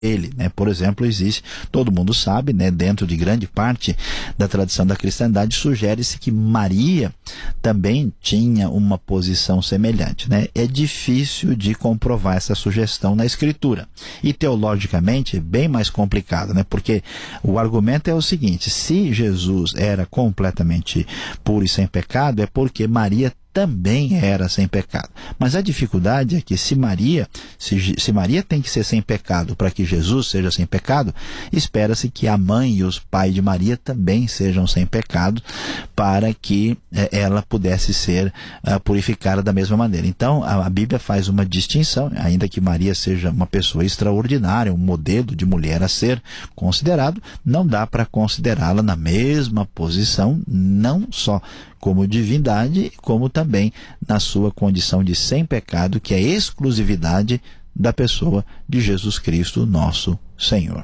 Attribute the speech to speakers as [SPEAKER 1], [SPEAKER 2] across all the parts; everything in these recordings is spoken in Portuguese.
[SPEAKER 1] ele, né? Por exemplo, existe, todo mundo sabe, né, dentro de grande parte da tradição da cristandade, sugere-se que Maria também tinha uma posição semelhante, né? É difícil de comprovar essa sugestão na Escritura. E teologicamente é bem mais complicado, né? Porque o argumento é o seguinte: se Jesus era completamente puro e sem pecado, é porque Maria também era sem pecado. Mas a dificuldade é que se Maria tem que ser sem pecado para que Jesus seja sem pecado, espera-se que a mãe e os pais de Maria também sejam sem pecado para que ela pudesse ser purificada da mesma maneira. Então a Bíblia faz uma distinção, ainda que Maria seja uma pessoa extraordinária, um modelo de mulher a ser considerado, não dá para considerá-la na mesma posição, não só como divindade, como também na sua condição de sem pecado, que é exclusividade da pessoa de Jesus Cristo, nosso Senhor.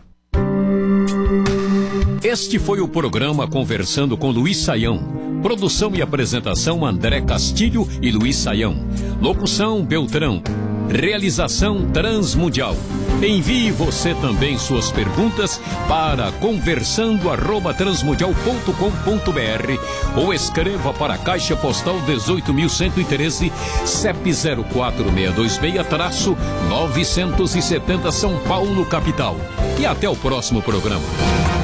[SPEAKER 2] Este foi o programa Conversando com Luiz Saião. Produção e apresentação André Castilho e Luiz Saião. Locução Beltrão. Realização Transmundial. Envie você também suas perguntas para conversando@transmundial.com.br ou escreva para a Caixa Postal 18.113, CEP 04626-970 São Paulo, capital. E até o próximo programa.